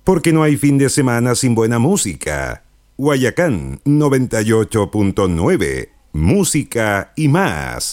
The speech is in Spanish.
Porque no hay fin de semana sin buena música. Guayacán 98.9. Música y más.